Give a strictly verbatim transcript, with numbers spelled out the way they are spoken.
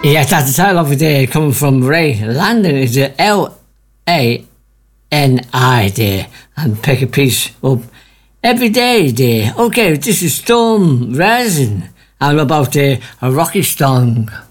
Yes, that's the title of it there, coming from Ray Landon. It's a L A N I there, and pick a piece up every day there. Okay, this is Storm Resin, and about uh, a rocky song.